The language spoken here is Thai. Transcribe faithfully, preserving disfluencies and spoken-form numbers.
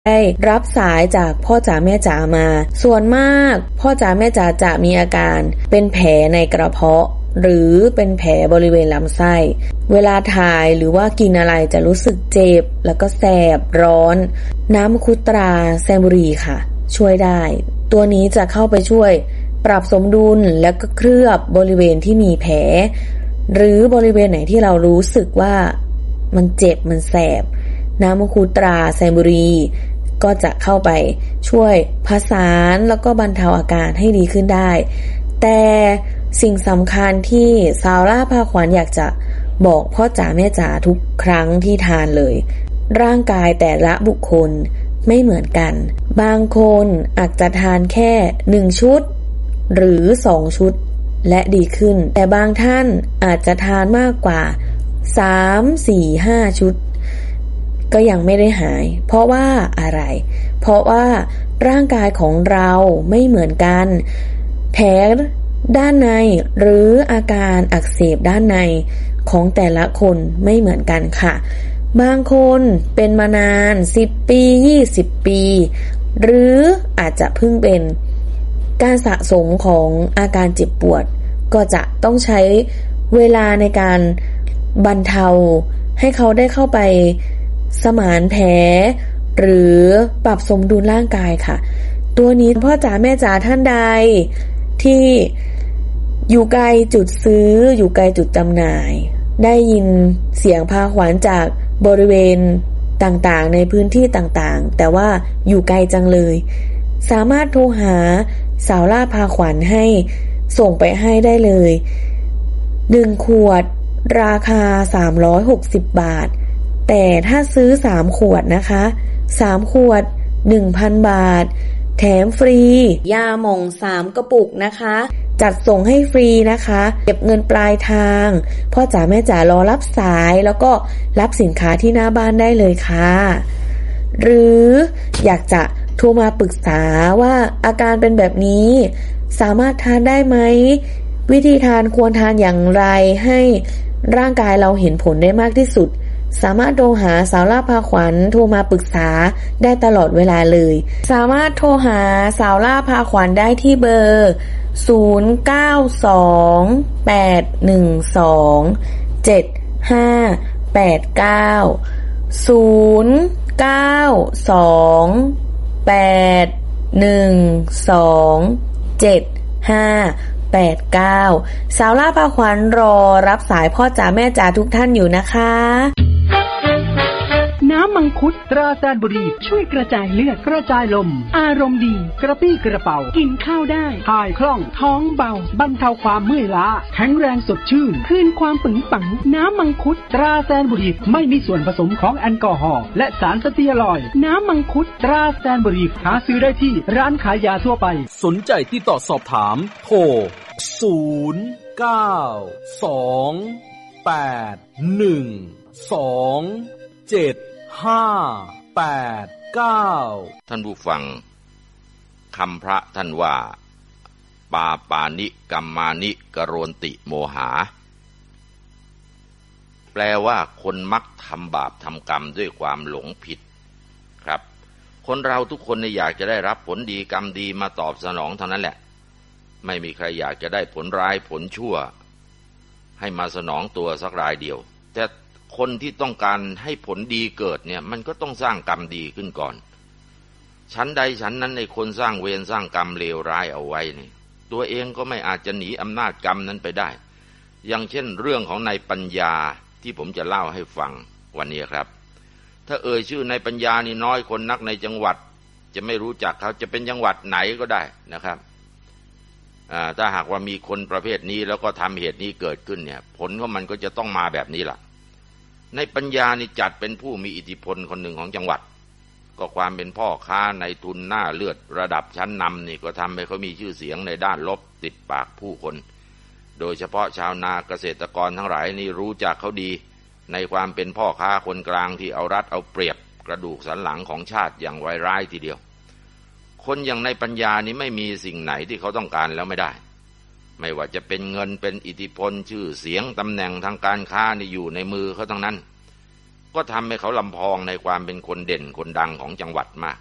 ได้รับสายจากพ่อจ๋าแม่จ๋ามาส่วนมากพ่อจ๋าแม่จ๋าจะมีอาการเป็นแผลในกระเพาะหรือเป็นแผลบริเวณลำไส้เวลาถ่ายหรือว่ากินอะไรจะรู้สึกเจ็บแล้วก็แสบร้อนน้ำมังคุดตราแซนบุรีค่ะช่วยได้ตัวนี้จะเข้าไปช่วยปรับสมดุลและก็เคลือบบริเวณที่มีแผลหรือบริเวณไหนที่เรารู้สึกว่ามันเจ็บมันแสบน้ำมังคุดตราแซนบุรีก็จะเข้าไปช่วยผสานแล้วก็บรรเทาอาการให้ดีขึ้นได้แต่สิ่งสำคัญที่ซาวล่าพาขวัญอยากจะบอกพ่อจ๋าแม่จ๋าทุกครั้งที่ทานเลยร่างกายแต่ละบุคคลไม่เหมือนกันบางคนอาจจะทานแค่หนึ่งชุดหรือสองชุดและดีขึ้นแต่บางท่านอาจจะทานมากกว่าสาม สี่ ห้าชุดก็ยังไม่ได้หายเพราะว่าอะไรเพราะว่าร่างกายของเราไม่เหมือนกันแผลด้านในหรืออาการอักเสบด้านในของแต่ละคนไม่เหมือนกันค่ะบางคนเป็นมานานสิบปียี่สิบปีหรืออาจจะเพิ่งเป็นการสะสมของอาการเจ็บปวดก็จะต้องใช้เวลาในการบรรเทาให้เขาได้เข้าไปสมานแผลหรือปรับสมดุลร่างกายค่ะตัวนี้พ่อจ๋าแม่จ๋าท่านใดที่อยู่ไกลจุดซื้ออยู่ไกลจุดจำหน่ายได้ยินเสียงพาขวัญจากบริเวณต่างๆในพื้นที่ต่างๆแต่ว่าอยู่ไกลจังเลยสามารถโทรหาสาวล่าพาขวัญให้ส่งไปให้ได้เลยหนึ่งขวดราคาสามร้อยหกสิบบาทแต่ถ้าซื้อสามขวดนะคะสามขวด หนึ่งพัน บาทแถมฟรียาหม่องสามกระปุกนะคะจัดส่งให้ฟรีนะคะเก็บเงินปลายทางพ่อจ๋าแม่จ๋ารอรับสายแล้วก็รับสินค้าที่หน้าบ้านได้เลยค่ะหรืออยากจะโทรมาปรึกษาว่าอาการเป็นแบบนี้สามารถทานได้ไหมวิธีทานควรทานอย่างไรให้ร่างกายเราเห็นผลได้มากที่สุดสามารถโทรหาสาวล่าพาขวัญโทรมาปรึกษาได้ตลอดเวลาเลยสามารถโทรหาสาวล่าพาขวัญได้ที่เบอร์ศูนย์ เก้า สอง แปด หนึ่ง สอง เจ็ด ห้า แปด เก้า ศูนย์ เก้า สอง แปด หนึ่ง สอง เจ็ด ห้า แปด เก้าสาวล่าพาขวัญรอรับสายพ่อจ๋าแม่จ๋าทุกท่านอยู่นะคะน้ำมังคุดตราแซนบุรีช่วยกระจายเลือดกระจายลมอารมณ์ดีกระปี้กระเป๋ากินข้าวได้ถ่ายคล่องท้องเบาบรรเทาความเมื่อยล้าแข็งแรงสดชื่นคืนความปึงปังน้ำมังคุดตราแซนบุรีไม่มีส่วนผสมของแอลกอฮอล์และสารสเตียรอยด์น้ำมังคุดตราแซนบุรีหาซื้อได้ที่ร้านขายยาทั่วไปสนใจที่ต่อสอบถามโทรศูนย์ เก้า สอง แปด หนึ่ง สอง เจ็ด ห้า แปด เก้าท่านผู้ฟังคำพระท่านว่าปาปานิกัมมานิกโรนติโมหาแปลว่าคนมักทำบาปทำกรรมด้วยความหลงผิดครับคนเราทุกคนเนี่ยอยากจะได้รับผลดีกรรมดีมาตอบสนองเท่านั้นแหละไม่มีใครอยากจะได้ผลร้ายผลชั่วให้มาสนองตัวสักรายเดียวแต่คนที่ต้องการให้ผลดีเกิดเนี่ยมันก็ต้องสร้างกรรมดีขึ้นก่อนชั้นใดชั้นนั้นในคนสร้างเวรสร้างกรรมเลวร้ายเอาไว้นี่ตัวเองก็ไม่อาจจะหนีอำนาจกรรมนั้นไปได้อย่างเช่นเรื่องของนายปัญญาที่ผมจะเล่าให้ฟังวันนี้ครับถ้าเอ่ยชื่อนายปัญญานี่น้อยคนนักในจังหวัดจะไม่รู้จักเขาจะเป็นจังหวัดไหนก็ได้นะครับถ้าหากว่ามีคนประเภทนี้แล้วก็ทำเหตุนี้เกิดขึ้นเนี่ยผลของมันก็จะต้องมาแบบนี้ล่ะในปัญญานี่จัดเป็นผู้มีอิทธิพลคนหนึ่งของจังหวัดก็ความเป็นพ่อค้าในทุนหน้าเลือดระดับชั้นนำนี่ก็ทำให้เขามีชื่อเสียงในด้านลบติดปากผู้คนโดยเฉพาะชาวนาเกษตรกรทั้งหลายนี่รู้จักเขาดีในความเป็นพ่อค้าคนกลางที่เอารัดเอาเปรียบกระดูกสันหลังของชาติอย่างไวร้ายทีเดียวคนอย่างในปัญญานี่ไม่มีสิ่งไหนที่เขาต้องการแล้วไม่ได้ไม่ว่าจะเป็นเงินเป็นอิทธิพลชื่อเสียงตำแหน่งทางการค้านี่อยู่ในมือเขาทั้งนั้นก็ทำให้เขาลำพองในความเป็นคนเด่นคนดังของจังหวัดมาก